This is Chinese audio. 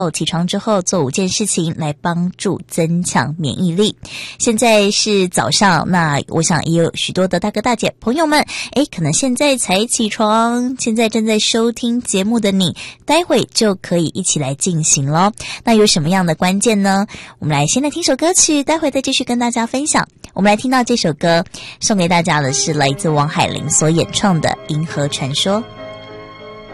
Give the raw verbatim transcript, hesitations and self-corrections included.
起床之后做五件事情来帮助增强免疫力。现在是早上，那我想也有许多的大哥大姐朋友们，诶，可能现在才起床，现在正在收听节目的你，待会就可以一起来进行咯。那有什么样的关键呢？我们来先来听首歌曲，待会再继续跟大家分享。我们来听到这首歌，送给大家的是来自王海玲所演唱的《银河传说》。